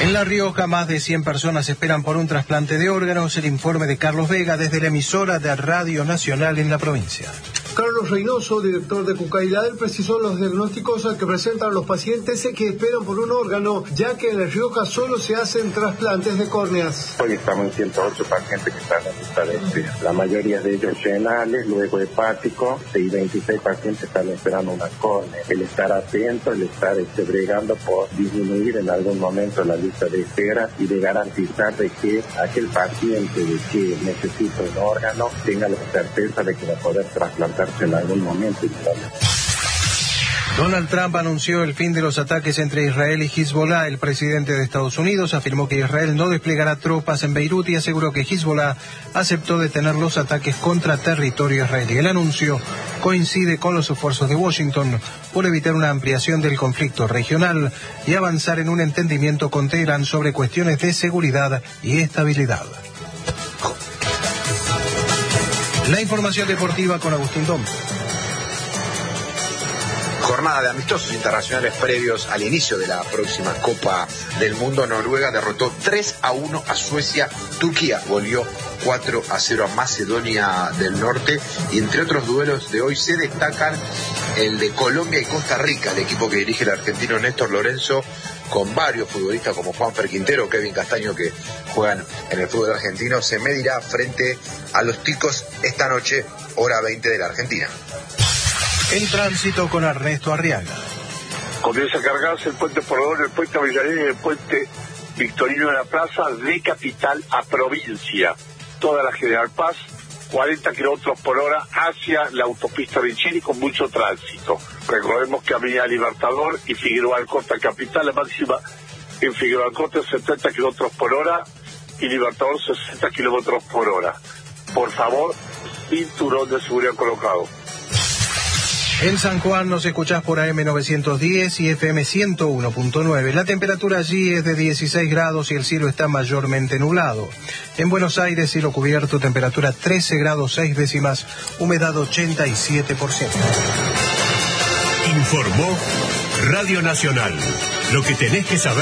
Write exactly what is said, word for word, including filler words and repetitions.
En La Rioja, más de cien personas esperan por un trasplante de órganos. El informe de Carlos Vega desde la emisora de Radio Nacional en la provincia. Carlos Reynoso, director de Cucaidad, precisó los diagnósticos que presentan los pacientes que esperan por un órgano, ya que en La Rioja solo se hacen trasplantes de córneas. Hoy estamos en ciento ocho pacientes que están en lista de espera. La mayoría de ellos renales, luego hepáticos, y veintiséis pacientes están esperando una córnea. El estar atento, el estar este, bregando por disminuir en algún momento la lista de espera y de garantizar de que aquel paciente de que necesita un órgano tenga la certeza de que va a poder trasplantar en algún momento. Donald Trump anunció el fin de los ataques entre Israel y Hezbollah. El presidente de Estados Unidos afirmó que Israel no desplegará tropas en Beirut y aseguró que Hezbollah aceptó detener los ataques contra territorio israelí. El anuncio coincide con los esfuerzos de Washington por evitar una ampliación del conflicto regional y avanzar en un entendimiento con Teherán sobre cuestiones de seguridad y estabilidad. La información deportiva con Agustín Dom. Jornada de amistosos internacionales previos al inicio de la próxima Copa del Mundo. Noruega derrotó tres a uno a Suecia. Turquía goleó cuatro a cero a Macedonia del Norte. Y entre otros duelos de hoy se destacan el de Colombia y Costa Rica. El equipo que dirige el argentino Néstor Lorenzo, con varios futbolistas como Juanfer Quintero, Kevin Castaño, que juegan en el fútbol argentino, se medirá frente a los ticos esta noche, hora veinte de la Argentina. El tránsito con Ernesto Arriaga. Comienza a cargarse el puente Porredón, el puente Avellaneda y el puente Victorino de la Plaza, de capital a provincia. Toda la General Paz, cuarenta kilómetros por hora hacia la autopista Richeri con mucho tránsito. Recordemos que Avenida Libertador y Figueroa Alcorta capital, la máxima en Figueroa Alcorta setenta kilómetros por hora y Libertador sesenta kilómetros por hora. Por favor, cinturón de seguridad colocado. En San Juan nos escuchás por A M novecientos diez y F M ciento uno punto nueve. La temperatura allí es de dieciséis grados y el cielo está mayormente nublado. En Buenos Aires, cielo cubierto, temperatura trece grados seis décimas, humedad ochenta y siete por ciento. Informó Radio Nacional. Lo que tenés que saber.